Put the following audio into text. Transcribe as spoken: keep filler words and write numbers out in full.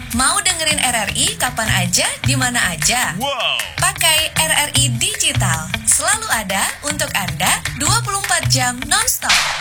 Mau dengerin R R I kapan aja, di mana aja? Wow. Pakai R R I Digital. Selalu ada untuk Anda dua puluh empat jam non-stop.